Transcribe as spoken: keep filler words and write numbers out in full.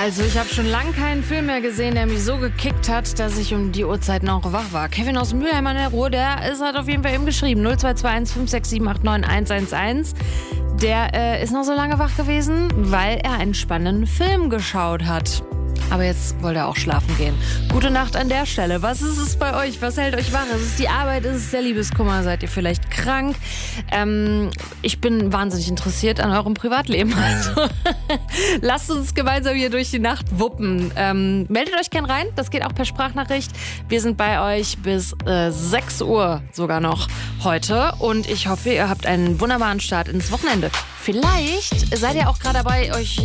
Also ich habe schon lange keinen Film mehr gesehen, der mich so gekickt hat, dass ich um die Uhrzeit noch wach war. Kevin aus Mülheim an der Ruhr, der ist, hat auf jeden Fall eben geschrieben. null zwei zwei eins fünf sechs sieben acht neun eins eins eins. Der äh, ist noch so lange wach gewesen, weil er einen spannenden Film geschaut hat. Aber jetzt wollte er auch schlafen gehen. Gute Nacht an der Stelle. Was ist es bei euch? Was hält euch wach? Ist es die Arbeit? Ist es der Liebeskummer? Seid ihr vielleicht krank? Ähm, ich bin wahnsinnig interessiert an eurem Privatleben. Also lasst uns gemeinsam hier durch die Nacht wuppen. Ähm, meldet euch gern rein. Das geht auch per Sprachnachricht. Wir sind bei euch bis äh, sechs Uhr sogar noch heute. Und ich hoffe, ihr habt einen wunderbaren Start ins Wochenende. Vielleicht seid ihr auch gerade dabei, euch